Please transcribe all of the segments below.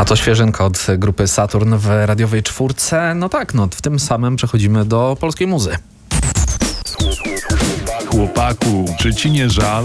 A to świeżynka od grupy Saturn w radiowej czwórce. No tak, w tym samym przechodzimy do polskiej muzy. Chłopaku, czy ci nie żal?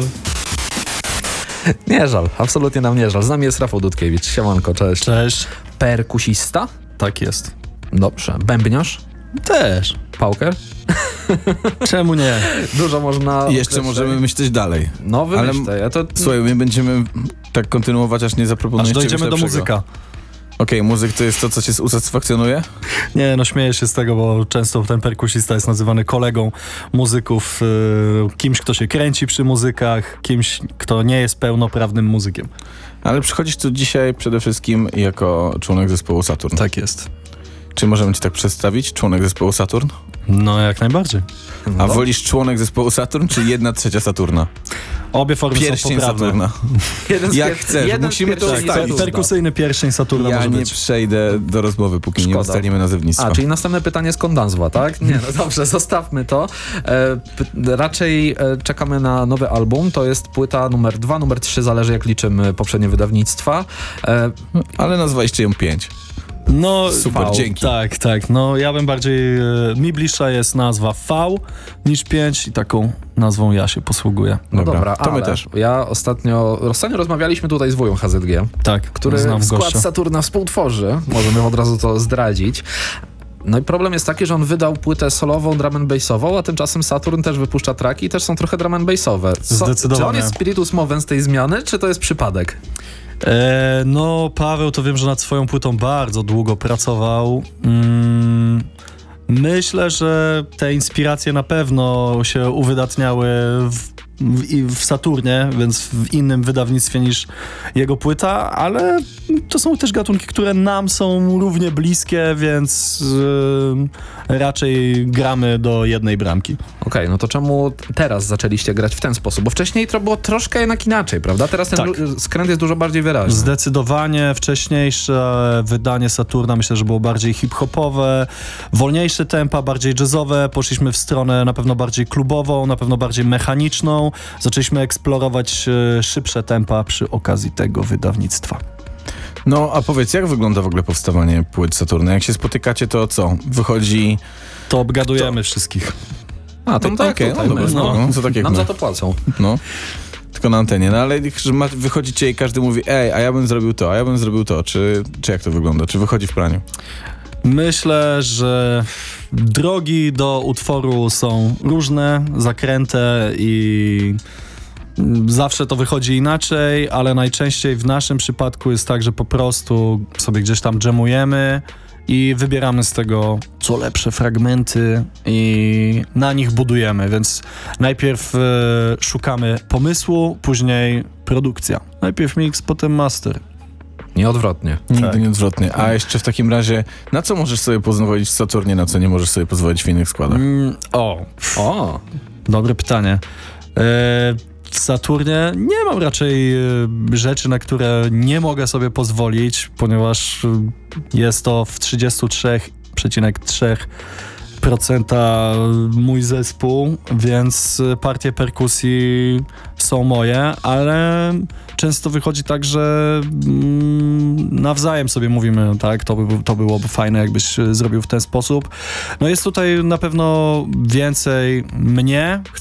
Nie żal, absolutnie nam nie żal. Z nami jest Rafał Dudkiewicz. Siemanko, cześć. Cześć. Perkusista? Tak jest. Dobrze. Bębniarz? Też. Pauker? Czemu nie? Dużo można... I jeszcze możemy myśleć dalej. No wymyślę. Słuchaj, my będziemy tak kontynuować, aż nie zaproponujesz Aż dojdziemy czegoś do lepszego. muzyka. Okej, muzyk to jest to, co cię usatysfakcjonuje? Nie, śmieję się z tego, bo często ten perkusista jest nazywany kolegą muzyków, kimś, kto się kręci przy muzykach, kimś, kto nie jest pełnoprawnym muzykiem. Ale przychodzisz tu dzisiaj przede wszystkim jako członek zespołu Saturn. Tak jest. Czy możemy cię tak przedstawić? Członek zespołu Saturn? No, jak najbardziej. A wolisz członek zespołu Saturn, czy 1/3 Saturna? Obie formy są Pierścień poprawne. Saturna. Jeden z Jak pier- chcesz, jeden z musimy to pierścieni ustalić. Saturna. Perkusyjny pierścień Saturna Ja może nie być. przejdę do rozmowy, póki nie Szkoda. ustalimy nazewnictwa. A, czyli następne pytanie skąd nazwa, tak? Nie, no dobrze, zostawmy to. Raczej czekamy na nowy album. To jest płyta numer 2, numer 3, zależy jak liczymy poprzednie wydawnictwa. Ale nazwaliście ją 5. No, Super, dzięki. Tak. No, ja bym bardziej... mi bliższa jest nazwa V niż 5 i taką nazwą ja się posługuję. No dobra, to my ale też. ja ostatnio rozmawialiśmy tutaj z wują HZG, Tak, który znam skład gościa. Saturna współtworzy. Możemy od razu to zdradzić. No i problem jest taki, że on wydał płytę solową, drum and bassową, a tymczasem Saturn też wypuszcza traki i też są trochę drum and bassowe. Zdecydowanie. Czy on jest spiritus movens tej zmiany, czy to jest przypadek? No, Paweł to wiem, że nad swoją płytą bardzo długo pracował. Myślę, że te inspiracje na pewno się uwydatniały w Saturnie, więc w innym wydawnictwie niż jego płyta, ale to są też gatunki, które nam są równie bliskie, więc raczej gramy do jednej bramki. Okej, no to czemu teraz zaczęliście grać w ten sposób? Bo wcześniej to było troszkę jednak inaczej, prawda? Teraz ten Tak. skręt jest dużo bardziej wyraźny. Zdecydowanie wcześniejsze wydanie Saturna myślę, że było bardziej hip-hopowe, wolniejsze tempa, bardziej jazzowe, poszliśmy w stronę na pewno bardziej klubową, na pewno bardziej mechaniczną, zaczęliśmy eksplorować szybsze tempa przy okazji tego wydawnictwa. No, a powiedz, jak wygląda w ogóle powstawanie płyt Saturna? Jak się spotykacie, to co? Wychodzi... To obgadujemy wszystkich. A, to tak, Okej, tutaj no dobra, my, no, co tak jak nam my. za to płacą. No, tylko na antenie. No, ale że wychodzicie i każdy mówi, ej, a ja bym zrobił to, a ja bym zrobił to. Czy jak to wygląda? Czy wychodzi w praniu? Myślę, że drogi do utworu są różne, zakręte i zawsze to wychodzi inaczej, ale najczęściej w naszym przypadku jest tak, że po prostu sobie gdzieś tam dżemujemy i wybieramy z tego co lepsze fragmenty i na nich budujemy, więc najpierw szukamy pomysłu, później produkcja. Najpierw mix, potem master. Nieodwrotnie. Nigdy Tak. nie odwrotnie. A jeszcze w takim razie, na co możesz sobie pozwolić w Saturnie, na co nie możesz sobie pozwolić w innych składach? O, Dobre pytanie. W Saturnie nie mam raczej rzeczy, na które nie mogę sobie pozwolić, ponieważ jest to w 33,3% mój zespół, więc partie perkusji są moje, ale często wychodzi tak, że nawzajem sobie mówimy, tak, to byłoby fajne, jakbyś zrobił w ten sposób. No jest tutaj na pewno więcej mnie,